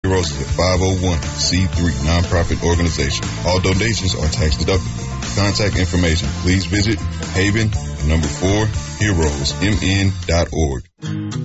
Heroes is a 501c3 nonprofit organization. All donations are tax deductible. For contact information, please visit Haven, 4, Heroes, MN.org.